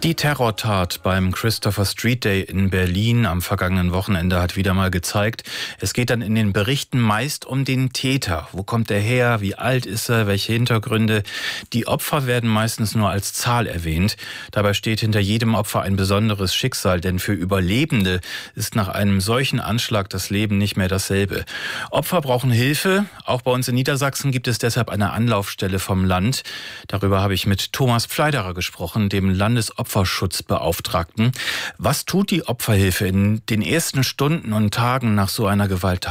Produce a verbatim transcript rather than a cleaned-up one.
Die Terrortat beim Christopher Street Day in Berlin am vergangenen Wochenende hat wieder mal gezeigt, es geht dann in den Berichten meist um den Täter. Wo kommt er her? Wie alt ist er? Welche Hintergründe? Die Opfer werden meistens nur als Zahl erwähnt. Dabei steht hinter jedem Opfer ein besonderes Schicksal, denn für Überlebende ist nach einem solchen Anschlag das Leben nicht mehr dasselbe. Opfer brauchen Hilfe. Auch bei uns in Niedersachsen gibt es deshalb eine Anlaufstelle vom Land. Darüber habe ich mit Thomas Pfleiderer gesprochen, dem Landesopferschutzbeauftragten. Was tut die Opferhilfe in den ersten Stunden und Tagen nach so einer Gewalttat?